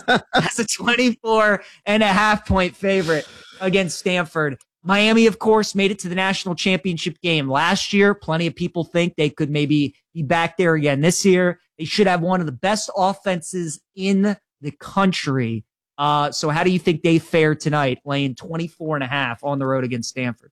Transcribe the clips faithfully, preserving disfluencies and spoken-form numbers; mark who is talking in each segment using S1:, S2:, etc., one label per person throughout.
S1: as a twenty-four and a half point favorite against Stanford. Miami, of course, made it to the national championship game last year. Plenty of people think they could maybe be back there again this year. They should have one of the best offenses in the country. Uh, so how do you think they fare tonight, laying twenty-four and a half on the road against Stanford?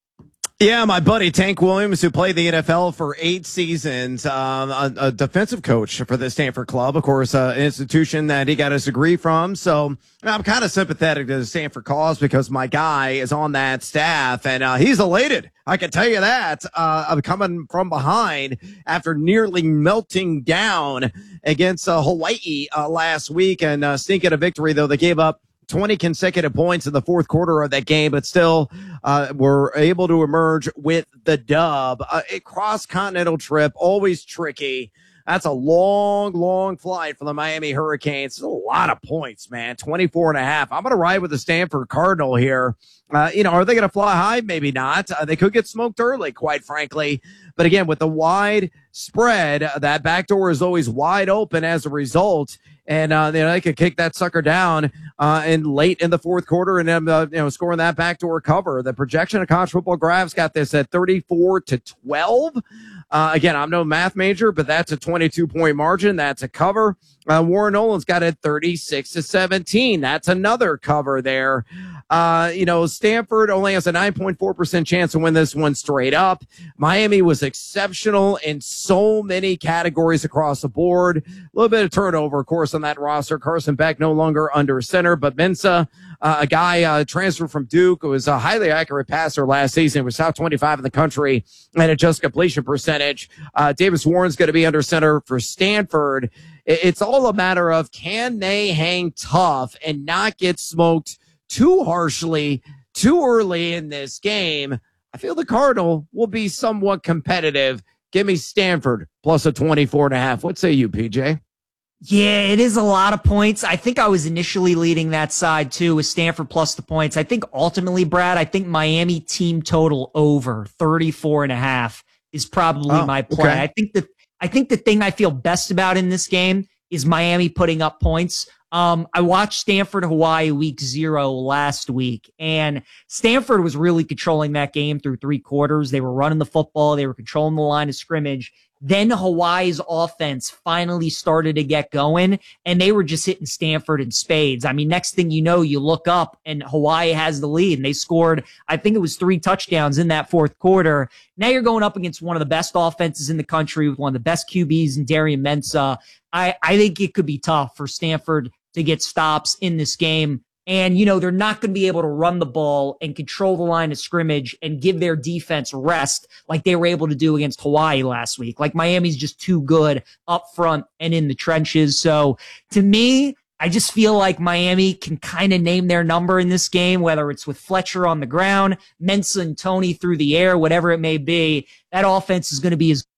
S2: Yeah, my buddy Tank Williams, who played the N F L for eight seasons, um, a, a defensive coach for the Stanford club, of course, uh, an institution that he got his degree from. So I'm kind of sympathetic to the Stanford cause because my guy is on that staff, and uh, he's elated. I can tell you that. Uh, I'm coming from behind after nearly melting down against uh, Hawaii uh, last week and uh, sneaking a victory, though they gave up twenty consecutive points in the fourth quarter of that game, but still uh, were able to emerge with the dub. Uh, a cross-continental trip, always tricky. That's a long, long flight for the Miami Hurricanes. It's a lot of points, man. twenty-four and a half. I'm going to ride with the Stanford Cardinal here. Uh, you know, are they going to fly high? Maybe not. Uh, they could get smoked early, quite frankly. But again, with the wide spread, uh, that back door is always wide open as a result. And, uh, you know, they could kick that sucker down, uh, in late in the fourth quarter and then, uh, you know, scoring that backdoor cover. The projection of college football Graphs got this at thirty-four to twelve. Uh, again, I'm no math major, but that's a twenty-two point margin. That's a cover. Uh, Warren Nolan's got it thirty-six to seventeen. That's another cover there. Uh, you know, Stanford only has a nine point four percent chance to win this one straight up. Miami was exceptional in so many categories across the board. A little bit of turnover, of course, on that roster. Carson Beck no longer under center, but Mensa, uh, a guy uh, transferred from Duke, who was a highly accurate passer last season, was top twenty-five in the country and adjust completion percentage. Uh, Davis Warren's going to be under center for Stanford. It's all a matter of can they hang tough and not get smoked too harshly, too early in this game. I feel the Cardinal will be somewhat competitive. Give me Stanford plus a twenty-four and a half. What say you, P J?
S1: Yeah, it is a lot of points. I think I was initially leading that side too with Stanford plus the points. I think ultimately, Brad, I think Miami team total over thirty-four and a half is probably
S2: oh,
S1: my play.
S2: okay.
S1: I think that I think the thing I feel best about in this game is Miami putting up points. Um, I watched Stanford Hawaii week zero last week, and Stanford was really controlling that game through three quarters. They were running the football. They were controlling the line of scrimmage. Then Hawaii's offense finally started to get going, and they were just hitting Stanford in spades. I mean, next thing you know, you look up, and Hawaii has the lead, and they scored, I think it was three touchdowns in that fourth quarter. Now you're going up against one of the best offenses in the country with one of the best Q Bs in Darian Mensah. I, I think it could be tough for Stanford to get stops in this game. And, you know, they're not going to be able to run the ball and control the line of scrimmage and give their defense rest like they were able to do against Hawaii last week. Like Miami's just too good up front and in the trenches. So to me, I just feel like Miami can kind of name their number in this game, whether it's with Fletcher on the ground, Mensah and Tony through the air, whatever it may be. That offense is going to be as